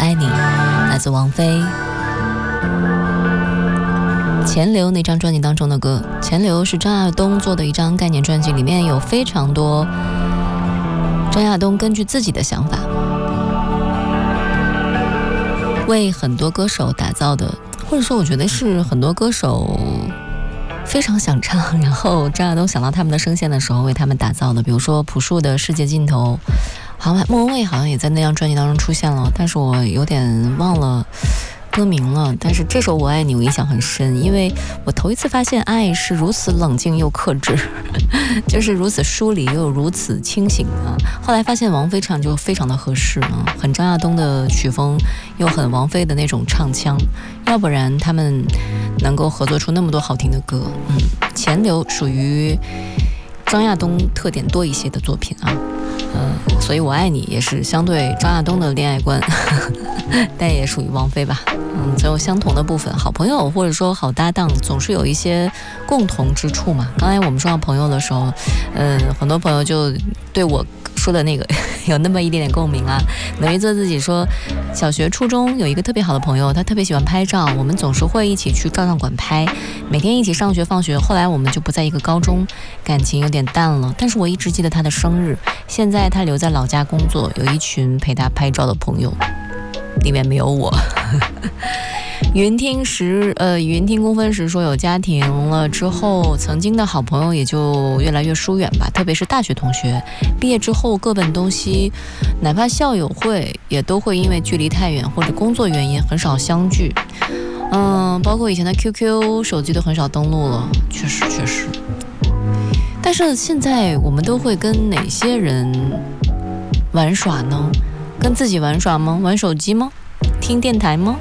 爱你，来自王菲。钱流那张专辑当中的歌，钱流是张亚东做的一张概念专辑，里面有非常多张亚东根据自己的想法为很多歌手打造的，或者说我觉得是很多歌手非常想唱，然后张亚东想到他们的声线的时候为他们打造的，比如说朴树的世界尽头，好像莫文蔚好像也在那张专辑当中出现了，但是我有点忘了歌名了。但是这首我爱你我印象很深，因为我头一次发现爱是如此冷静又克制，就是如此疏离又如此清醒啊。后来发现王菲唱就非常的合适啊，很张亚东的曲风，又很王菲的那种唱腔，要不然他们能够合作出那么多好听的歌。钱流属于张亚东特点多一些的作品啊。所以我爱你也是相对张亚东的恋爱观，但也属于王菲吧。总有相同的部分，好朋友或者说好搭档总是有一些共同之处嘛。刚才我们说到朋友的时候，很多朋友就对我说的那个有那么一点点共鸣啊。等于做自己说，小学初中有一个特别好的朋友，他特别喜欢拍照，我们总是会一起去照相馆拍，每天一起上学放学。后来我们就不在一个高中，感情有点淡了，但是我一直记得他的生日。现在他留在老家工作，有一群陪他拍照的朋友，里面没有我。云听公分时说，有家庭了之后，曾经的好朋友也就越来越疏远吧，特别是大学同学，毕业之后各奔东西，哪怕校友会也都会因为距离太远或者工作原因很少相聚。包括以前的 QQ 手机都很少登录了，确实。但是现在我们都会跟哪些人玩耍呢？跟自己玩耍吗？玩手机吗？听电台吗？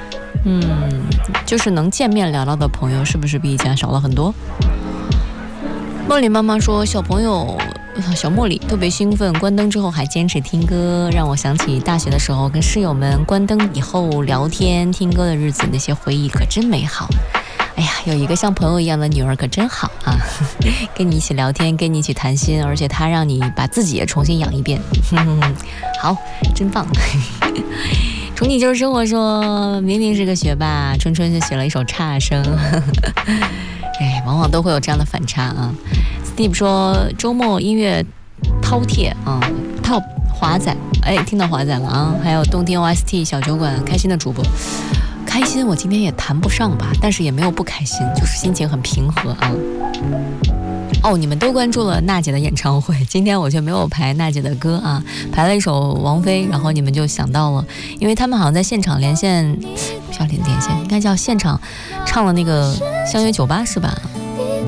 就是能见面聊聊的朋友是不是比以前少了很多？茉莉妈妈说，小朋友小茉莉特别兴奋，关灯之后还坚持听歌，让我想起大学的时候跟室友们关灯以后聊天听歌的日子，那些回忆可真美好。哎呀，有一个像朋友一样的女儿可真好啊，跟你一起聊天，跟你一起谈心，而且她让你把自己也重新养一遍。好，真棒。宠你就是生活说，明明是个学霸，春春就写了一首差生。往往都会有这样的反差啊。Steve 说，周末音乐饕餮套华仔，听到华仔了啊。还有动听 OST 小酒馆开心的主播，开心我今天也谈不上吧，但是也没有不开心，就是心情很平和啊。你们都关注了娜姐的演唱会，今天我却没有排娜姐的歌啊，排了一首王菲，然后你们就想到了，因为他们好像在现场连线，不叫连线，应该叫现场唱了那个相约酒吧是吧？